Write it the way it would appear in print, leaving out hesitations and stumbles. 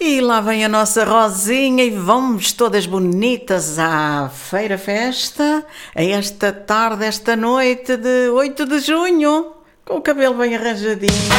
E lá vem a nossa Rosinha e vamos todas bonitas à Feira Festa, a esta tarde, esta noite de 8 de junho, com o cabelo bem arranjadinho.